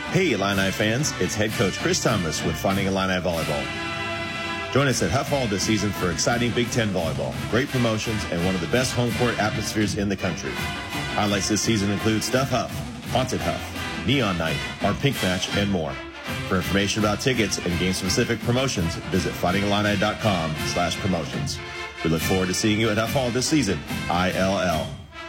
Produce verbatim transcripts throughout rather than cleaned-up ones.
Hey Illini fans, it's head coach Chris Thomas with Fighting Illini Volleyball. Join us at Huff Hall this season for exciting Big Ten volleyball, great promotions, and one of the best home court atmospheres in the country. Highlights this season include Stuff Huff, Haunted Huff, Neon Night, our Pink Match, and more. For information about tickets and game-specific promotions, visit fighting illini dot com slash promotions. We look forward to seeing you at Huff Hall this season. I L L.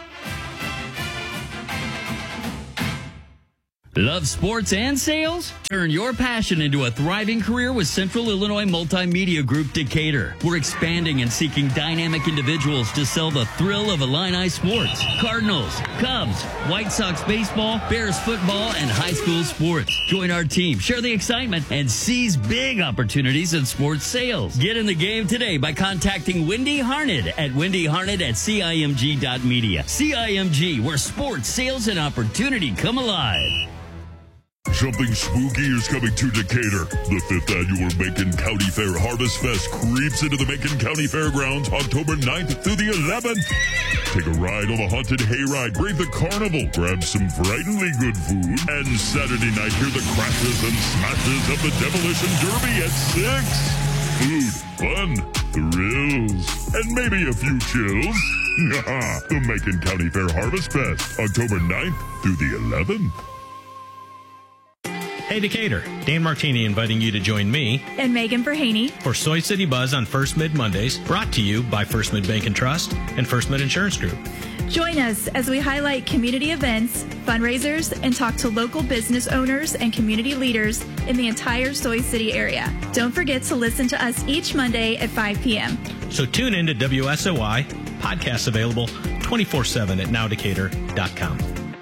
Love sports and sales? Turn your passion into a thriving career with Central Illinois Multimedia Group Decatur. We're expanding and seeking dynamic individuals to sell the thrill of Illini sports. Cardinals, Cubs, White Sox baseball, Bears football, and high school sports. Join our team, share the excitement, and seize big opportunities in sports sales. Get in the game today by contacting Wendy Harned at wendy harned at C I M G dot media. C I M G, where sports, sales, and opportunity come alive. Something spooky is coming to Decatur. The fifth annual Macon County Fair Harvest Fest creeps into the Macon County Fairgrounds October ninth through the eleventh. Take a ride on the haunted hayride, brave the carnival, grab some frighteningly good food, and Saturday night hear the crashes and smashes of the Demolition Derby at six. Food, fun, thrills, and maybe a few chills. The Macon County Fair Harvest Fest, October ninth through the eleventh. Hey Decatur, Dan Martini inviting you to join me and Megan Verhaney for Soy City Buzz on First Mid Mondays, brought to you by First Mid Bank and Trust and First Mid Insurance Group. Join us as we highlight community events, fundraisers, and talk to local business owners and community leaders in the entire Soy City area. Don't forget to listen to us each Monday at five p.m. So tune in to W S O Y, podcasts available twenty-four seven at now decatur dot com.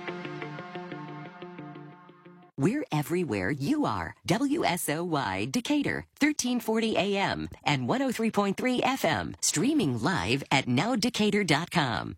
We're everywhere you are. W S O Y Decatur, thirteen forty A M and one oh three point three F M. Streaming live at now decatur dot com.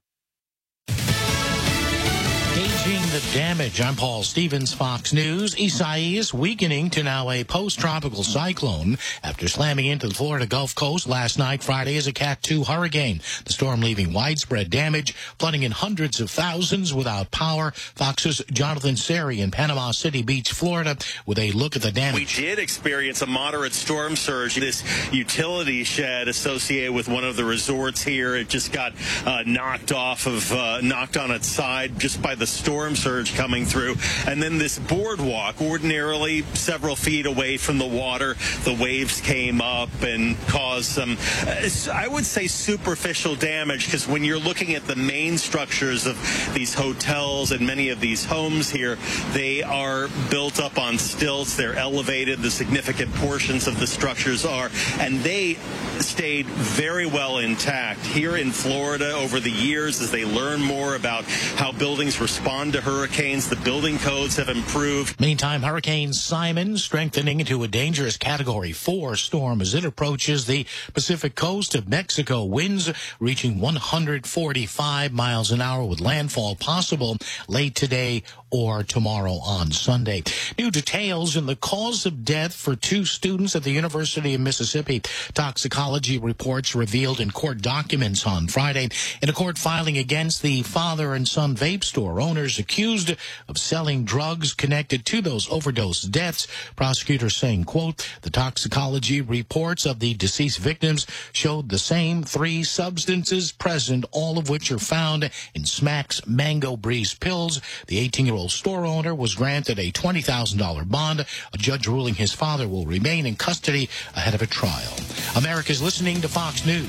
Gauging the damage. I'm Paul Stevens, Fox News. Isaias weakening to now a post-tropical cyclone after slamming into the Florida Gulf Coast last night, Friday, as a Cat two hurricane. The storm leaving widespread damage, flooding in hundreds of thousands without power. Fox's Jonathan Seri in Panama City Beach, Florida, with a look at the damage. We did experience a moderate storm surge. This utility shed associated with one of the resorts here, it just got uh, knocked off of, uh, knocked on its side just by the storm surge coming through. And then this boardwalk, ordinarily several feet away from the water, the waves came up and caused some, uh, I would say, superficial damage, because when you're looking at the main structures of these hotels and many of these homes here, they are built up on stilts. They're elevated. The significant portions of the structures are, and they stayed very well intact. Here in Florida, over the years, as they learn more about how buildings respond to hurricanes, the building codes have improved. Meantime, Hurricane Simon strengthening into a dangerous Category four storm as it approaches the Pacific coast of Mexico. Winds reaching one hundred forty-five miles an hour with landfall possible late today or tomorrow on Sunday. New details in the cause of death for two students at the University of Mississippi. Toxicology reports revealed in court documents on Friday in a court filing against the father and son vape store owners accused of selling drugs connected to those overdose deaths. Prosecutors saying, quote, the toxicology reports of the deceased victims showed the same three substances present, all of which are found in Smack's Mango Breeze pills. The eighteen-year-old store owner was granted a twenty thousand dollars bond, a judge ruling his father will remain in custody ahead of a trial. America's listening to Fox News.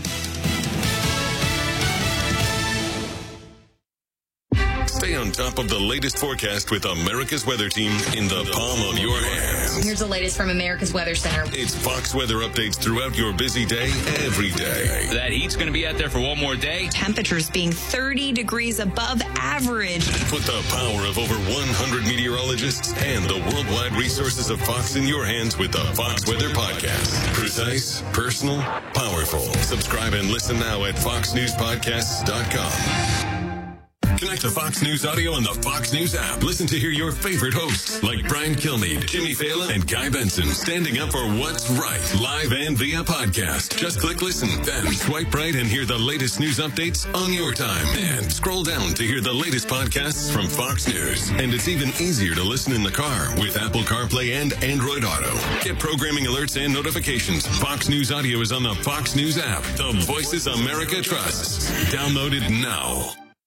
Stay on top of the latest forecast with America's Weather Team in the palm of your hands. Here's the latest from America's Weather Center. It's Fox weather updates throughout your busy day, every day. That heat's going to be out there for one more day. Temperatures being thirty degrees above average. Put the power of over one hundred meteorologists and the worldwide resources of Fox in your hands with the Fox Weather Podcast. Precise, personal, powerful. Subscribe and listen now at fox news podcasts dot com. Connect to Fox News Audio on the Fox News app. Listen to hear your favorite hosts like Brian Kilmeade, Jimmy Fallon, and Guy Benson standing up for what's right, live and via podcast. Just click listen, then swipe right and hear the latest news updates on your time. And scroll down to hear the latest podcasts from Fox News. And it's even easier to listen in the car with Apple CarPlay and Android Auto. Get programming alerts and notifications. Fox News Audio is on the Fox News app. The voices America trusts. Download it now.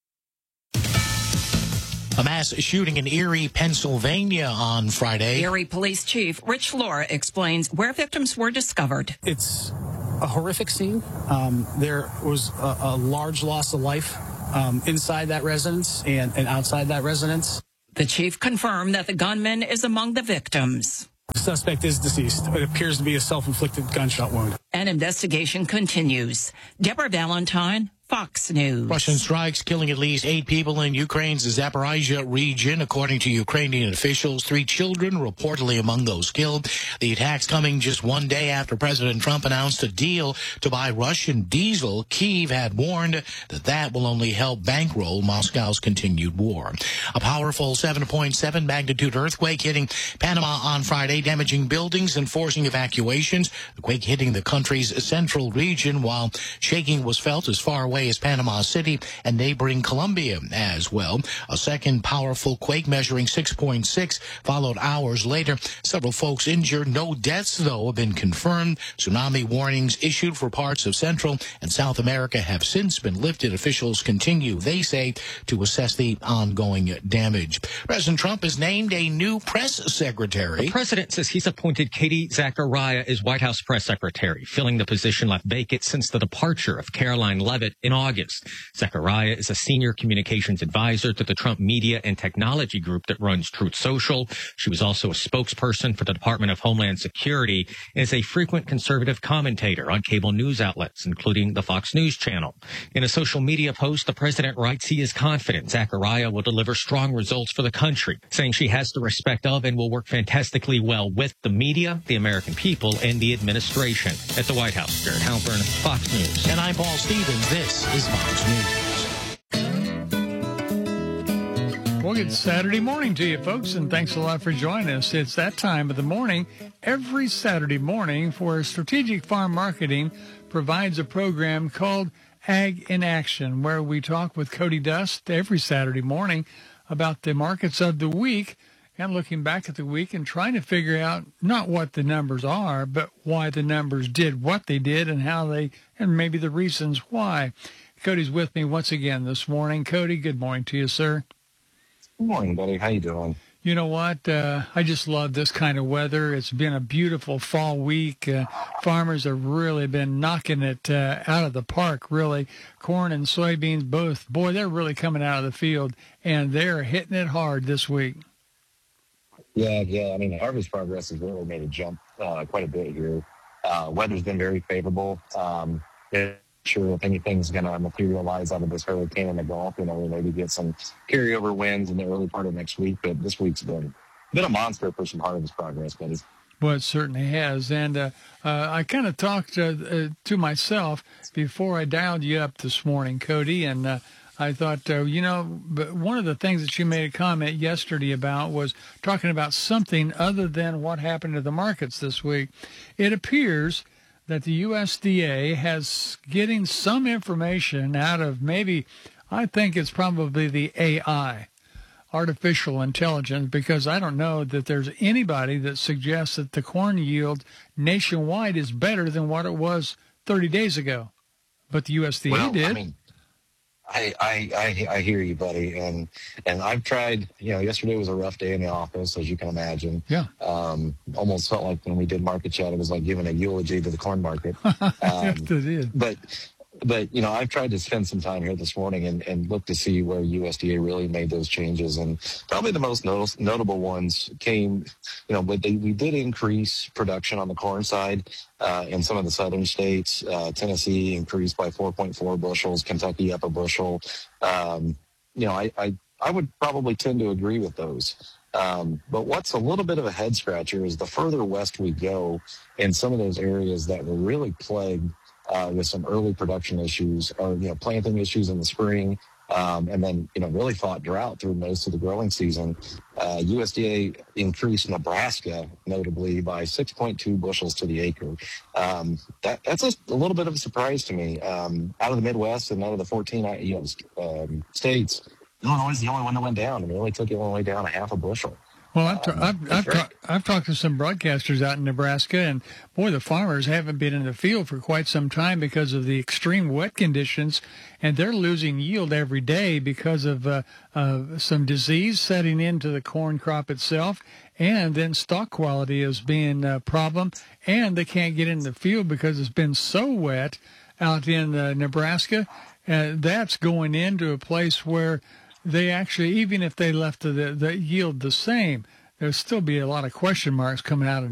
A mass shooting in Erie, Pennsylvania on Friday. Erie Police Chief Rich Flora explains where victims were discovered. It's a horrific scene. Um, there was a, a large loss of life um, inside that residence and, and outside that residence. The chief confirmed that the gunman is among the victims. The suspect is deceased. It appears to be a self-inflicted gunshot wound. An investigation continues. Deborah Valentine, Fox News. Russian strikes killing at least eight people in Ukraine's Zaporizhzhia region, according to Ukrainian officials. Three children reportedly among those killed. The attacks coming just one day after President Trump announced a deal to buy Russian diesel. Kyiv had warned that that will only help bankroll Moscow's continued war. A powerful seven point seven magnitude earthquake hitting Panama on Friday, damaging buildings and forcing evacuations. The quake hitting the country's central region, while shaking was felt as far away as Panama City and neighboring Colombia as well. A second powerful quake measuring six point six followed hours later. Several folks injured. No deaths, though, have been confirmed. Tsunami warnings issued for parts of Central and South America have since been lifted. Officials continue, they say, to assess the ongoing damage. President Trump has named a new press secretary. The president says he's appointed Katie Zachariah as White House press secretary, filling the position left vacant since the departure of Caroline Leavitt in August. Zachariah is a senior communications advisor to the Trump Media and Technology Group that runs Truth Social. She was also a spokesperson for the Department of Homeland Security and is a frequent conservative commentator on cable news outlets, including the Fox News Channel. In a social media post, the president writes he is confident Zachariah will deliver strong results for the country, saying she has the respect of and will work fantastically well with the media, the American people, and the administration. At the White House, Jared Halpern, Fox News. And I'm Paul Stevens. This is Fox News. Well, good Saturday morning to you, folks, and thanks a lot for joining us. It's that time of the morning every Saturday morning where Strategic Farm Marketing provides a program called Ag in Action, where we talk with Cody Dust every Saturday morning about the markets of the week and looking back at the week and trying to figure out not what the numbers are, but why the numbers did what they did and how they, and maybe the reasons why. Cody's with me once again this morning. Cody, good morning to you, sir. Good morning, buddy. How you doing? You know what? Uh, I just love this kind of weather. It's been a beautiful fall week. Uh, farmers have really been knocking it uh, out of the park, really. Corn and soybeans both. Boy, they're really coming out of the field, and they're hitting it hard this week. Yeah, yeah. I mean, harvest progress has really made a jump uh, quite a bit here. Uh, weather's been very favorable. Um, yeah, sure if anything's going to materialize out of this hurricane in the Gulf, you know, we maybe get some carryover winds in the early part of next week. But this week's been been a monster for some harvest progress, buddy. Well, it certainly has. And uh, uh, I kind of talked uh, uh, to myself before I dialed you up this morning, Cody, and uh, I thought, uh, you know, but one of the things that you made a comment yesterday about was talking about something other than what happened to the markets this week. It appears that the U S D A has getting some information out of maybe, I think it's probably the A I, artificial intelligence, because I don't know that there's anybody that suggests that the corn yield nationwide is better than what it was thirty days ago. But the U S D A well, did. I mean, I, I, I, I hear you, buddy. And, and I've tried, you know, yesterday was a rough day in the office, as you can imagine. Yeah. Um, almost felt like when we did market chat, it was like giving a eulogy to the corn market. Um, yes, it is. But, but, you know, I've tried to spend some time here this morning and, and look to see where U S D A really made those changes. And probably the most not- notable ones came, you know, but they, we did increase production on the corn side uh, in some of the southern states. Uh, Tennessee increased by four point four bushels, Kentucky up a bushel. Um, you know, I, I, I would probably tend to agree with those. Um, but what's a little bit of a head scratcher is the further west we go in some of those areas that were really plagued Uh, with some early production issues or, you know, planting issues in the spring um, and then, you know, really fought drought through most of the growing season. Uh, U S D A increased Nebraska notably by six point two bushels to the acre. Um, that, that's a, a little bit of a surprise to me. Um, out of the Midwest and out of the fourteen you know, um, states, Illinois is the only one that went down, and we only took Illinois down a half a bushel. Well, I've, ta- um, I've, I've, ta- I've talked to some broadcasters out in Nebraska, and boy, the farmers haven't been in the field for quite some time because of the extreme wet conditions, and they're losing yield every day because of uh, uh, some disease setting into the corn crop itself, and then stock quality is being a problem, and they can't get in the field because it's been so wet out in uh, Nebraska. Uh, that's going into a place where they actually, even if they left the, the yield the same, there'll still be a lot of question marks coming out of